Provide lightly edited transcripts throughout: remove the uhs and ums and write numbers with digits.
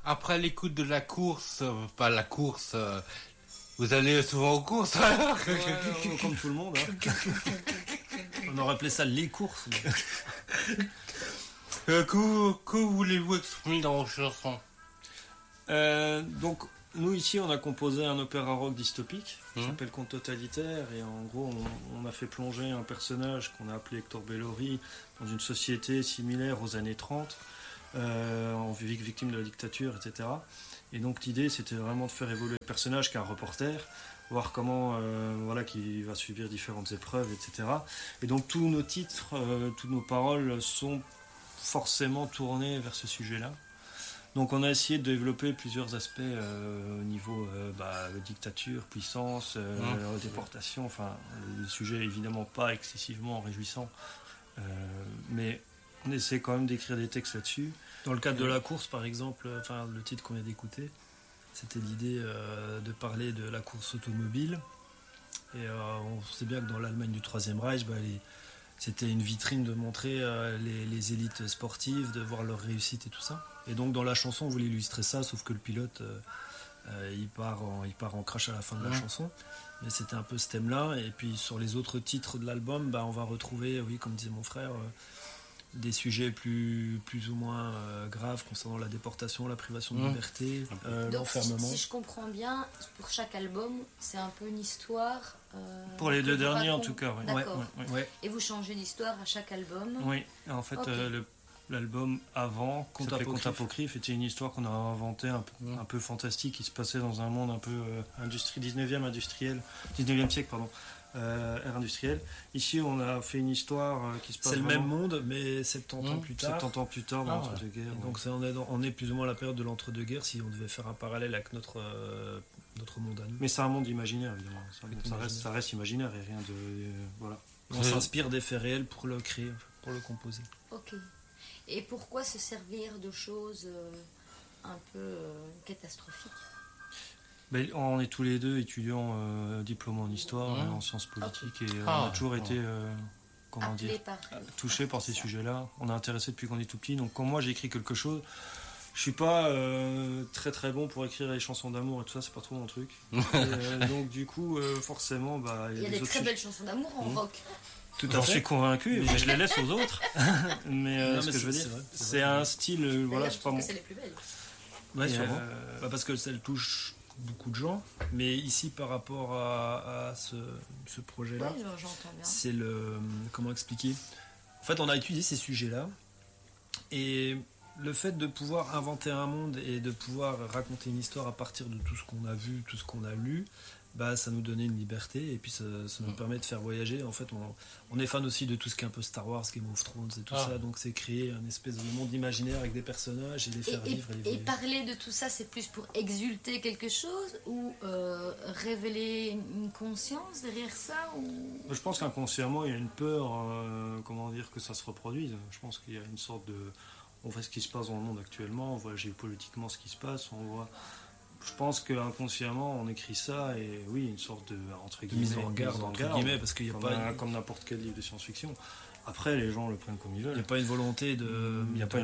Après l'écoute de la course, pas la course, vous allez souvent aux courses alors comme tout le monde. Hein. On aurait appelé ça les courses. Que voulez-vous exprimer dans vos chansons? Donc, nous ici, on a composé un opéra rock dystopique qui s'appelle Conte totalitaire, et en gros, on a fait plonger un personnage qu'on a appelé Hector Bellori dans une société similaire aux années 30, victime de la dictature, etc. Et donc, l'idée, c'était vraiment de faire évoluer le personnage qu'un reporter, voir comment, qui va subir différentes épreuves, etc. Et donc, tous nos titres, toutes nos paroles sont forcément tournées vers ce sujet-là. Donc on a essayé de développer plusieurs aspects au niveau dictature, puissance, déportation, enfin le sujet est évidemment pas excessivement réjouissant, mais on essaie quand même d'écrire des textes là-dessus. Dans le cadre de la course par exemple, le titre qu'on vient d'écouter, c'était l'idée de parler de la course automobile, et on sait bien que dans l'Allemagne du Troisième Reich, c'était une vitrine de montrer les élites sportives, de voir leur réussite et tout ça. Et donc dans la chanson, on voulait illustrer ça, sauf que le pilote, il part en crash à la fin de la chanson. Mais c'était un peu ce thème-là. Et puis sur les autres titres de l'album, on va retrouver, oui, comme disait mon frère, des sujets plus ou moins graves concernant la déportation, la privation de liberté, l'enfermement. Si je comprends bien, pour chaque album, c'est un peu une histoire. Pour les deux derniers, en tout cas, oui. D'accord. Ouais. Et vous changez d'histoire à chaque album. Oui, en fait, l'album avant, Conte apocryphe, était une histoire qu'on a inventée un peu fantastique, qui se passait dans un monde un peu 19e siècle, pardon. Ère industrielle. Ici, on a fait une histoire qui se passe. C'est le même monde, mais 70 ans plus tard. 70 ans plus tard, dans l'entre-deux-guerres. Donc, on est plus ou moins à la période de l'entre-deux-guerres, si on devait faire un parallèle avec notre monde à nous. Mais c'est un monde imaginaire, évidemment. Ça reste imaginaire et rien de. Voilà. On s'inspire des faits réels pour le créer, pour le composer. Ok. Et pourquoi se servir de choses un peu catastrophiques? On est tous les deux étudiants diplômés en histoire et en sciences politiques, et on a toujours été touchés par ces sujets-là. On est intéressé depuis qu'on est tout petit. Donc quand moi j'écris quelque chose, je suis pas très très bon pour écrire les chansons d'amour et tout ça, c'est pas trop mon truc. Donc du coup, forcément, il y a des très belles chansons d'amour en rock. Tout à fait. Je suis convaincu, mais je les laisse aux autres. Mais ce que je veux dire, c'est un style, voilà, c'est pas mon. C'est les plus belles. Ouais, sûrement. Parce que ça touche beaucoup de gens, mais ici par rapport à ce projet-là, c'est comment expliquer. En fait, on a étudié ces sujets-là, et le fait de pouvoir inventer un monde et de pouvoir raconter une histoire à partir de tout ce qu'on a vu, tout ce qu'on a lu, ça nous donnait une liberté, et puis ça nous permet de faire voyager. En fait, on est fan aussi de tout ce qui est un peu Star Wars, Game of Thrones et tout ça, donc c'est créer un espèce de monde imaginaire avec des personnages et les faire vivre. Et parler de tout ça, c'est plus pour exulter quelque chose ou révéler une conscience derrière ça ou... Je pense qu'inconsciemment, il y a une peur, que ça se reproduise. Je pense qu'il y a une sorte de... On voit ce qui se passe dans le monde actuellement, on voit géopolitiquement ce qui se passe, on voit... Je pense qu'inconsciemment on écrit ça, et oui, une sorte de entre guillemets, mise en garde, entre guillemets, parce qu'il n'y a pas comme n'importe quel livre de science-fiction. Après, les gens le prennent comme ils veulent. Il n'y a pas une volonté de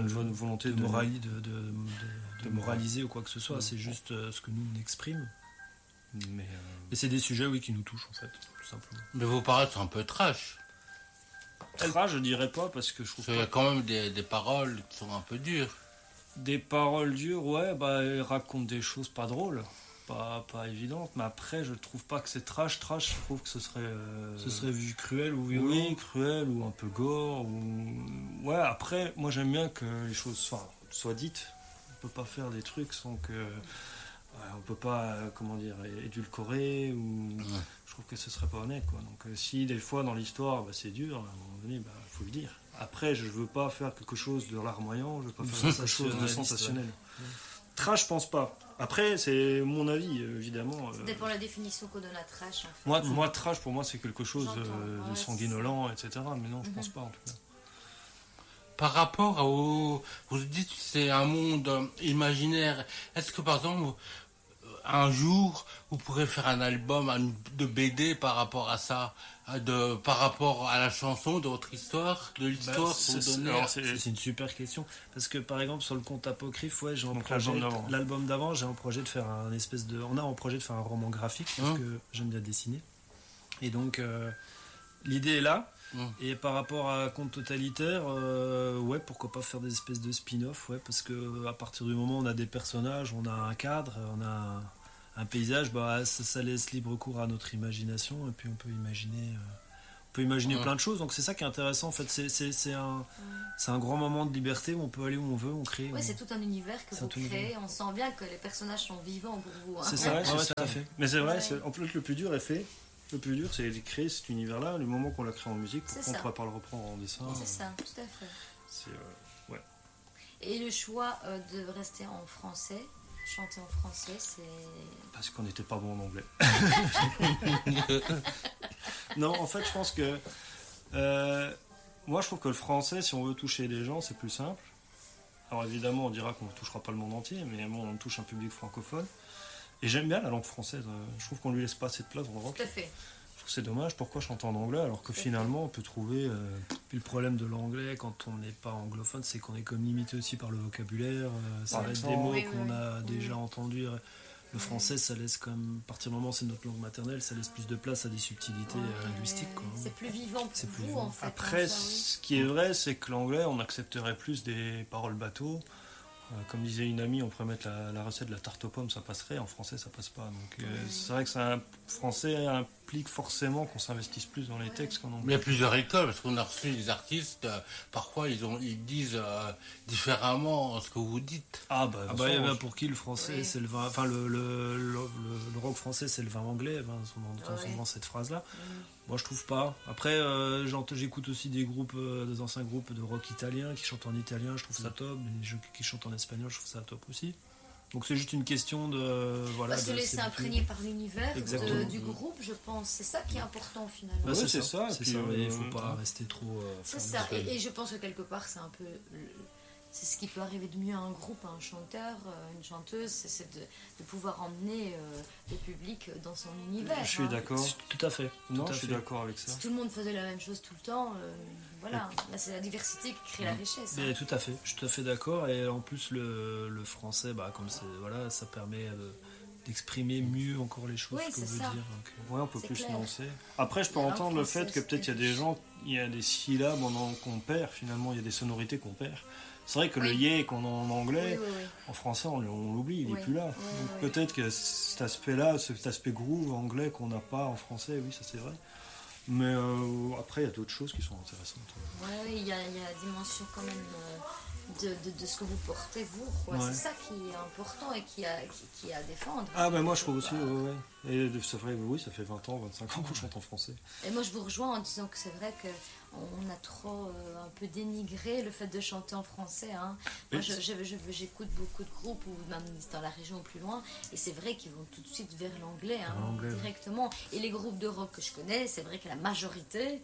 moraliser ou quoi que ce soit. C'est juste ce que nous on exprime. Et c'est des sujets, oui, qui nous touchent en fait, tout simplement. Mais vos paroles sont un peu trash. Trash, je dirais pas, parce que je trouve qu'il y a quand même des paroles qui sont un peu dures. Des paroles dures, ouais, elles racontent des choses pas drôles, pas évidentes, mais après, je trouve pas que c'est trash. Trash, je trouve que ce serait vu cruel ou violent. Oui, cruel ou un peu gore. Ouais, après, moi j'aime bien que les choses soient dites. On peut pas faire des trucs sans que... on peut pas, édulcorer ou... Je trouve que ce serait pas honnête, quoi. Donc si des fois dans l'histoire, c'est dur, à un moment donné, faut le dire. Après, je veux pas faire quelque chose de larmoyant, je veux pas faire quelque chose de sensationnel. Ouais. Trash, je pense pas. Après, c'est mon avis, évidemment. Ça dépend de la définition qu'on donne à trash, en fait. Moi, trash, pour moi, c'est quelque chose de sanguinolent, etc. Mais non, je pense pas, en tout cas. Par rapport vous dites que c'est un monde imaginaire. Est-ce que, par exemple, un jour, vous pourrez faire un album de BD par rapport à ça, par rapport à la chanson, de votre histoire, de l'histoire que vous donnez. C'est une super question. Parce que par exemple, sur le conte apocryphe, j'ai en Donc, projet, l'album d'avant, j'ai en projet de faire on a en projet de faire un roman graphique, parce que j'aime bien dessiner. Et donc, l'idée est là. Et par rapport à Conte totalitaire, pourquoi pas faire des espèces de spin-off, parce que à partir du moment où on a des personnages, on a un cadre, on a un paysage, ça laisse libre cours à notre imagination, et puis on peut imaginer plein de choses. Donc c'est ça qui est intéressant en fait, c'est un grand moment de liberté où on peut aller où on veut, on crée. C'est tout un univers que vous créez. On sent bien que les personnages sont vivants pour vous. C'est ça, tout à fait. Mais c'est vrai, en plus le plus dur est fait. Le plus dur, c'est de créer cet univers-là, le moment qu'on l'a créé en musique, pour qu'on ne pourra pas le reprendre en dessin. C'est ça, tout à fait. Ouais. Et le choix de rester en français, chanter en français, c'est... Parce qu'on n'était pas bon en anglais. Non, en fait, je pense que... moi, je trouve que le français, si on veut toucher les gens, c'est plus simple. Alors évidemment, on dira qu'on ne touchera pas le monde entier, mais bon, on touche un public francophone. Et j'aime bien la langue française. Je trouve qu'on lui laisse pas assez de place dans le rock. Tout à fait. Je trouve que c'est dommage. Pourquoi chanter en anglais alors que finalement on peut trouver. Puis le problème de l'anglais quand on n'est pas anglophone, c'est qu'on est comme limité aussi par le vocabulaire. Ça va être des mots qu'on a déjà entendus. Le français, ça laisse quand même, à partir du moment où c'est notre langue maternelle, ça laisse plus de place à des subtilités linguistiques. C'est plus vivant pour vous, en fait. Après, ce qui est vrai, c'est que l'anglais, on accepterait plus des paroles bateaux. Comme disait une amie, on pourrait mettre la recette de la tarte aux pommes, ça passerait. En français, ça passe pas. Donc, c'est vrai que français implique forcément qu'on s'investisse plus dans les textes qu'en anglais. Mais il y a plusieurs écoles, parce qu'on a reçu des artistes, parfois ils disent différemment ce que vous dites. Pour qui le français, c'est le vin. Enfin, le rock français, c'est le vin anglais. On entend souvent cette phrase-là. Moi, je trouve pas. Après, j'écoute aussi des anciens groupes de rock italien qui chantent en italien, je trouve ça top. Des gens qui chantent en espagnol, je trouve ça top aussi. Donc, c'est juste une question de. Se laisser imprégner par l'univers du groupe, je pense. C'est ça qui est important finalement. C'est ça. Il ne faut pas rester trop. C'est ça. Et je pense que quelque part, c'est un peu. C'est ce qui peut arriver de mieux à un groupe, à un chanteur, une chanteuse, c'est de pouvoir emmener le public dans son univers. Je suis d'accord. Tout à fait. Je suis d'accord avec ça. Si tout le monde faisait la même chose tout le temps, là c'est la diversité qui crée la richesse. Mais tout à fait, je suis tout à fait d'accord. Et en plus, le français, comme ça permet d'exprimer mieux encore les choses qu'on veut dire. Donc, on peut plus nuancer. Après, je peux entendre le fait que peut-être il y a des syllabes qu'on perd, finalement, il y a des sonorités qu'on perd. C'est vrai que le yé qu'on a en anglais, en français on l'oublie, il n'est plus là. Donc peut-être que cet aspect-là, cet aspect groove anglais qu'on n'a pas en français, oui, ça c'est vrai. Mais après, il y a d'autres choses qui sont intéressantes. Il y a la dimension quand même de ce que vous portez, vous. C'est ça qui est important et qui est à défendre. Moi je trouve aussi, Et c'est vrai, ça fait 20 ans, 25 ans qu'on chante en français. Et moi je vous rejoins en disant que c'est vrai qu'on a trop un peu dénigré le fait de chanter en français. Moi j'écoute beaucoup de groupes, ou même dans la région ou plus loin, et c'est vrai qu'ils vont tout de suite vers l'anglais, directement. Et les groupes de rock que je connais, c'est vrai que la majorité,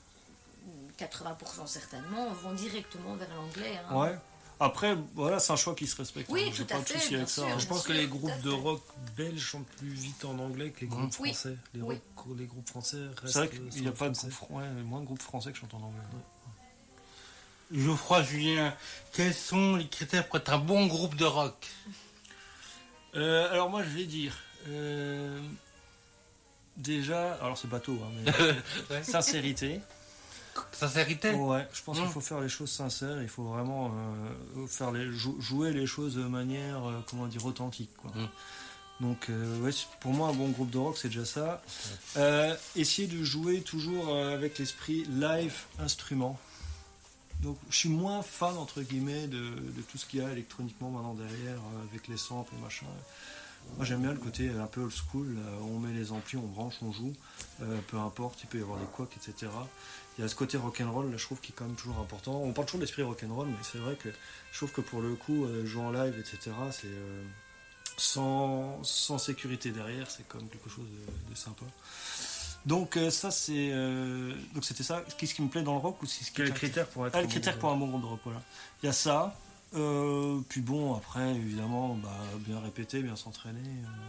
80% certainement, vont directement vers l'anglais. Après, c'est un choix qui se respecte. Oui, tout à fait. Bien sûr, je pense que les groupes de rock belges chantent plus vite en anglais que les groupes français. Les groupes français restent. C'est vrai qu'il n'y a pas moins de groupes français que chantent en anglais. Geoffroy, Julien, quels sont les critères pour être un bon groupe de rock ? Alors moi, je vais dire. Déjà, alors c'est bateau, mais sincérité. Sincérité ? Ouais, je pense qu'il faut faire les choses sincères, il faut vraiment jouer les choses de manière, authentique, quoi. Donc, pour moi, un bon groupe de rock, c'est déjà ça. Essayer de jouer toujours avec l'esprit live instrument. Donc, je suis moins fan, entre guillemets, de tout ce qu'il y a électroniquement maintenant derrière, avec les samples et machin. Moi, j'aime bien le côté un peu old school. On met les amplis, on branche, on joue. Peu importe, il peut y avoir des couacs, etc. Il y a ce côté rock'n'roll, là, je trouve, qui est quand même toujours important. On parle toujours de l'esprit rock'n'roll, mais c'est vrai que je trouve que pour le coup, jouer en live, etc., c'est sans sécurité derrière, c'est quand même quelque chose de sympa. Donc ça c'est donc c'était ça. Qu'est-ce qui me plaît dans le rock ou c'est quel critère pour être le critère pour un bon groupe de rock, voilà. Il y a ça. Puis bon, après évidemment, bien répéter, bien s'entraîner.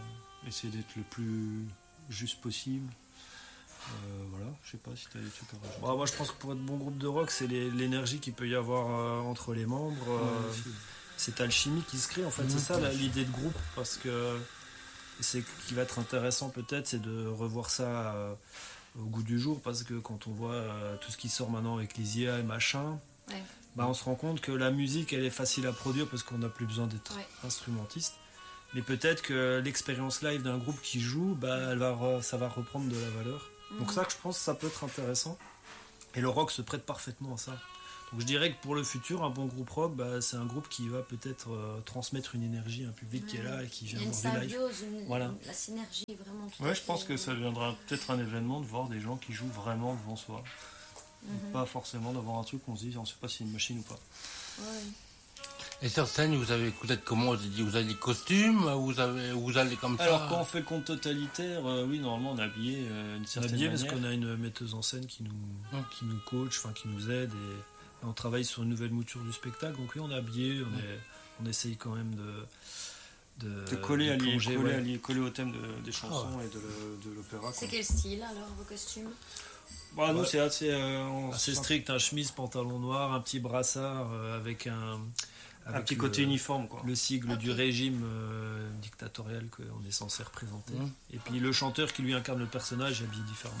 essayer d'être le plus juste possible. Voilà, je sais pas si tu as des trucs à rajouter. Moi je pense que pour être bon groupe de rock, c'est l'énergie qu'il peut y avoir entre les membres, cette alchimie qui se crée en fait, c'est ça l'idée de groupe, parce que c'est ce qui va être intéressant peut-être, c'est de revoir ça au goût du jour, parce que quand on voit tout ce qui sort maintenant avec les IA et machin, on se rend compte que la musique elle est facile à produire parce qu'on n'a plus besoin d'être instrumentiste. Mais peut-être que l'expérience live d'un groupe qui joue, ça va reprendre de la valeur. Donc ça, je pense que ça peut être intéressant. Et le rock se prête parfaitement à ça. Donc je dirais que pour le futur, un bon groupe rock, c'est un groupe qui va peut-être transmettre une énergie à un public qui est là et qui vient voir du live. La synergie vraiment. Je pense que ça deviendra peut-être un événement de voir des gens qui jouent vraiment devant soi. Pas forcément d'avoir un truc qu'on se dit, on ne sait pas si c'est une machine ou pas. Et sur scène, vous avez comment vous avez des costumes, vous allez comme ça. Alors quand on fait le compte totalitaire, oui, normalement on est habillé d'une certaine manière. Parce qu'on a une metteuse en scène qui nous coach, qui nous aide, et on travaille sur une nouvelle mouture du spectacle. Donc oui, on est habillé, on essaye quand même de coller au thème des chansons et de l'opéra. C'est quel style alors vos costumes? Nous c'est assez strict, un chemise, pantalon noir, un petit brassard avec un petit côté uniforme, quoi. Le sigle du régime dictatorial qu'on est censé représenter. Et puis le chanteur qui lui incarne le personnage habille différemment.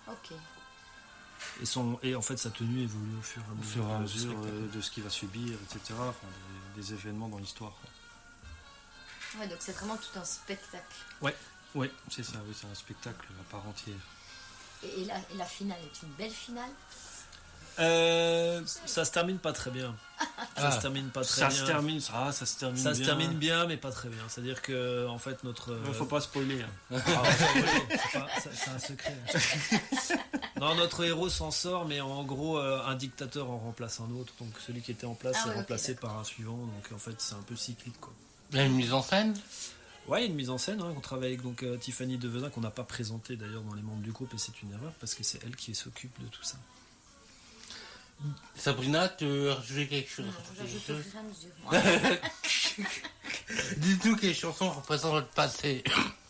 Et en fait sa tenue évolue au fur et à mesure de ce qu'il va subir, etc. Des événements dans l'histoire. Donc c'est vraiment tout un spectacle. Ouais, c'est ça, c'est un spectacle à part entière. Et la finale est une belle finale? Ça se termine pas très bien. Ça se termine bien, mais pas très bien. C'est-à-dire que en fait faut pas spoiler. C'est un secret. Non, notre héros s'en sort, mais en gros, un dictateur en remplace un autre. Donc celui qui était en place est remplacé par un suivant. Donc en fait, c'est un peu cyclique, quoi. Il y a une mise en scène? Ouais, une mise en scène. On travaille avec Tiffany Devezin, qu'on n'a pas présenté d'ailleurs dans les membres du groupe, et c'est une erreur parce que c'est elle qui s'occupe de tout ça. Sabrina, tu veux rajouter quelque chose? J'ajoute au fur et à mesure. Dis-nous quelles chansons représentent notre passé.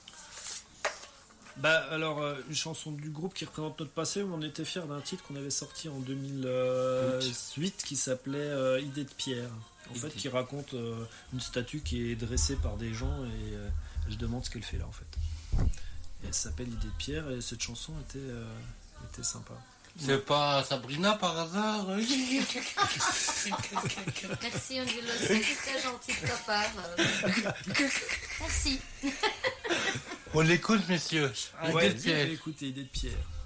Alors, une chanson du groupe qui représente notre passé, on était fiers d'un titre qu'on avait sorti en 2008 qui s'appelait Idée de pierre. En fait, qui raconte une statue qui est dressée par des gens et elle se demande ce qu'elle fait là en fait. Et elle s'appelle Idée de pierre et cette chanson était sympa. C'est pas Sabrina par hasard? Merci Angelo, c'est très gentil de ta part. Merci. On l'écoute, messieurs. Idée de pierre. Écoutez, Idée de pierre.